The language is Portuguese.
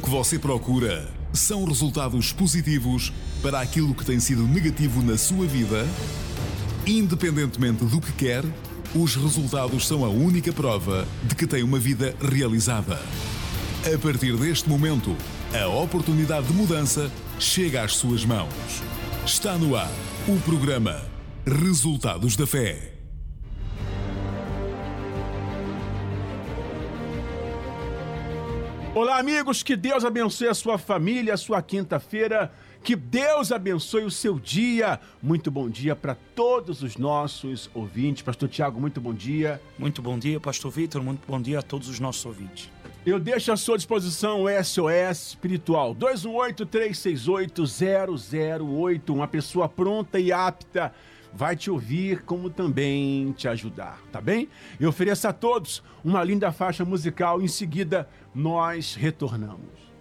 que você procura são resultados positivos para aquilo que tem sido negativo na sua vida? Independentemente do que quer, os resultados são a única prova de que tem uma vida realizada. A partir deste momento, a oportunidade de mudança chega às suas mãos. Está no ar o programa Resultados da Fé. Olá, amigos, que Deus abençoe a sua família, a sua quinta-feira, que Deus abençoe o seu dia. Muito bom dia para todos os nossos ouvintes. Pastor Tiago, muito bom dia. Muito bom dia, Pastor Vitor, muito bom dia a todos os nossos ouvintes. Eu deixo à sua disposição o SOS Espiritual, 218-368-008, uma pessoa pronta e apta vai te ouvir como também te ajudar, tá bem? Eu ofereço a todos uma linda faixa musical, em seguida nós retornamos.